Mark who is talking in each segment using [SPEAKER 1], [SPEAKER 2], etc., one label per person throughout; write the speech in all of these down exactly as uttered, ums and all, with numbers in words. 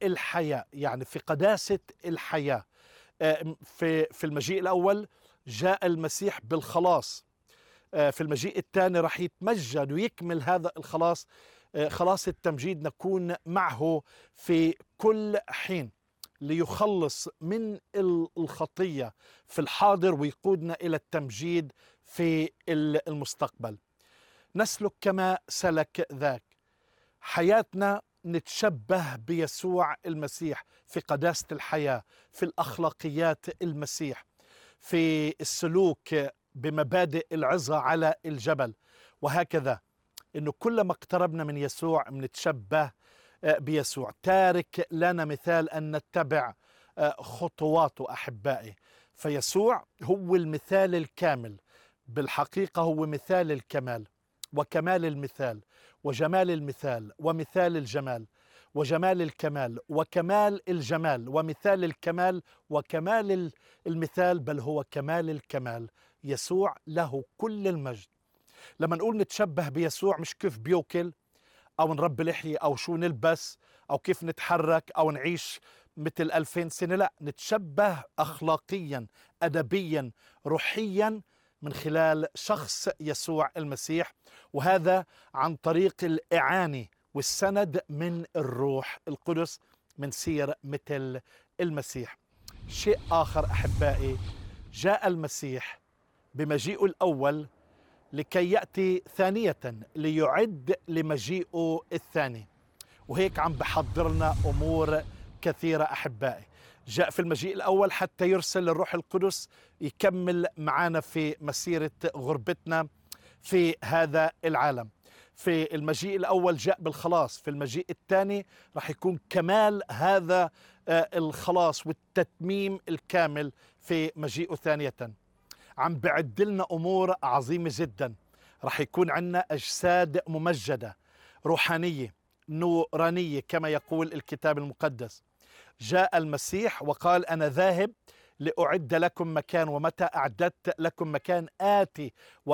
[SPEAKER 1] الحياة، يعني في قداسة الحياة. آه، في في المجيء الأول جاء المسيح بالخلاص. آه، في المجيء الثاني راح يتمجد ويكمل هذا الخلاص، آه، خلاص التمجيد، نكون معه في كل حين ليخلص من الخطية في الحاضر ويقودنا إلى التمجيد في المستقبل. نسلك كما سلك ذاك. حياتنا نتشبه بيسوع المسيح في قداسة الحياة، في الأخلاقيات المسيح، في السلوك بمبادئ العظة على الجبل. وهكذا إنه كلما اقتربنا من يسوع منتشبه بيسوع، تارك لنا مثال أن نتبع خطواته أحبائي. فيسوع هو المثال الكامل، بالحقيقة هو مثال الكمال وكمال المثال وجمال المثال ومثال الجمال وجمال الكمال وكمال الجمال ومثال الكمال وكمال المثال، بل هو كمال الكمال. يسوع له كل المجد. لما نقول نتشبه بيسوع مش كيف بيوكل أو نربي لحية أو شو نلبس أو كيف نتحرك أو نعيش مثل ألفين سنة، لا، نتشبه أخلاقيا أدبيا روحيا من خلال شخص يسوع المسيح، وهذا عن طريق الإعانة والسند من الروح القدس، من سير مثل المسيح. شيء آخر أحبائي، جاء المسيح بمجيئه الأول لكي يأتي ثانية ليعد لمجيئه الثاني، وهيك عم بحضرنا أمور كثيرة أحبائي. جاء في المجيء الأول حتى يرسل الروح القدس يكمل معنا في مسيرة غربتنا في هذا العالم. في المجيء الأول جاء بالخلاص، في المجيء الثاني راح يكون كمال هذا الخلاص والتتميم الكامل في مجيئه ثانية. عم بعد لنا أمور عظيمة جدا. راح يكون عندنا أجساد ممجدة روحانية نورانية كما يقول الكتاب المقدس. جاء المسيح وقال أنا ذاهب لأعد لكم مكان، ومتى أعددت لكم مكان آتي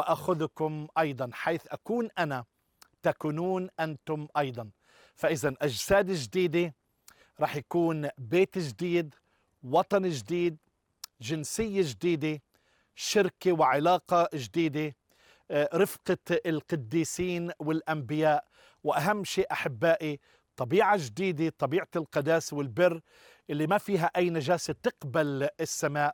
[SPEAKER 1] وأخذكم أيضا، حيث أكون أنا تكونون أنتم أيضا. فإذا أجساد جديدة، راح يكون بيت جديد، وطن جديد، جنسية جديدة، شركة وعلاقة جديدة، رفقة القديسين والأنبياء، وأهم شيء أحبائي طبيعة جديدة، طبيعة القداسة والبر اللي ما فيها أي نجاسة تقبل السماء.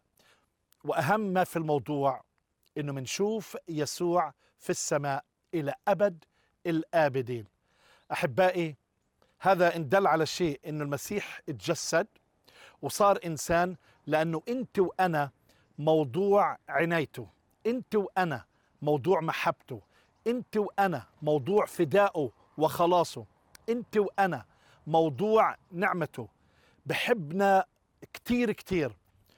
[SPEAKER 1] وأهم ما في الموضوع إنه منشوف يسوع في السماء إلى أبد الآبدين. أحبائي، هذا إن دل على شيء إنه المسيح اتجسد وصار إنسان، لأنه أنت وأنا موضوع عنايته، أنت وأنا موضوع محبته، أنت وأنا موضوع فدائه وخلاصه، أنت وأنا موضوع نعمته. بحبنا كتير كتير،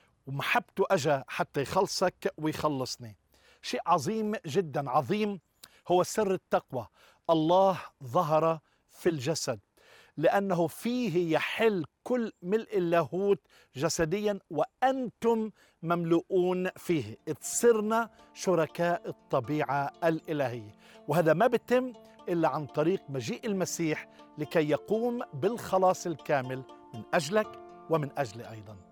[SPEAKER 1] ومحبته أجا حتى يخلصك ويخلصني. شيء عظيم جدا. عظيم هو سر التقوى. الله ظهر في الجسد لأنه فيه يحل كل ملء اللاهوت جسديا، وأنتم مملؤون فيه. صرنا شركاء الطبيعة الإلهية، وهذا ما بتم إلا عن طريق مجيء المسيح لكي يقوم بالخلاص الكامل من أجلك ومن أجلي أيضا.